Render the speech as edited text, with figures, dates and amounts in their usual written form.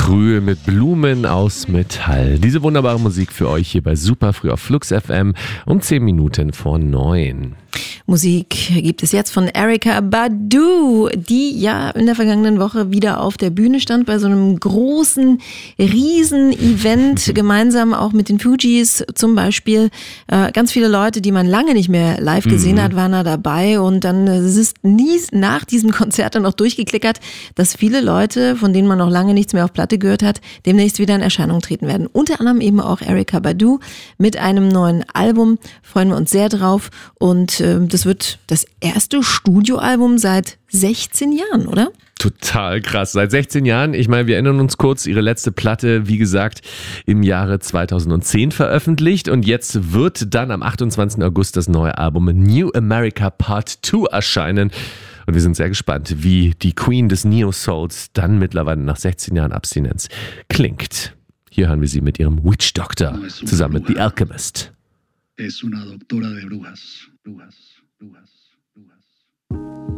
Krühe mit Blumen aus Metall. Diese wunderbare Musik für euch hier bei Superfrüh auf Flux FM um 10 Minuten vor 9. Musik gibt es jetzt von Erykah Badu, die ja in der vergangenen Woche wieder auf der Bühne stand bei so einem großen Riesen-Event, gemeinsam auch mit den Fugees zum Beispiel. Ganz viele Leute, die man lange nicht mehr live gesehen hat, waren da dabei und dann ist nie nach diesem Konzert dann noch durchgeklickert, dass viele Leute, von denen man noch lange nichts mehr auf Platte gehört hat, demnächst wieder in Erscheinung treten werden. Unter anderem eben auch Erykah Badu mit einem neuen Album, freuen wir uns sehr drauf und das wird das erste Studioalbum seit 16 Jahren, oder? Total krass. Seit 16 Jahren, ich meine, wir erinnern uns kurz, ihre letzte Platte, wie gesagt, im Jahre 2010 veröffentlicht und jetzt wird dann am 28. August das neue Album New America Part 2 erscheinen. Und wir sind sehr gespannt, wie die Queen des Neo-Souls dann mittlerweile nach 16 Jahren Abstinenz klingt. Hier hören wir sie mit ihrem Witch Doctor zusammen mit The Alchemist. Es una doctora de brujas.